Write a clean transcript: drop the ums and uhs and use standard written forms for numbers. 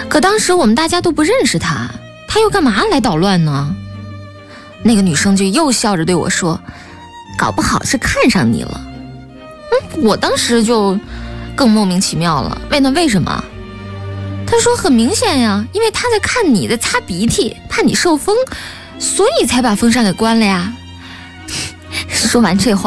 可当时我们大家都不认识他，他又干嘛来捣乱呢？那个女生就又笑着对我说，搞不好是看上你了。我当时就更莫名其妙了，问他为什么？他说很明显呀，因为他在看你在擦鼻涕，怕你受风，所以才把风扇给关了呀。说完这话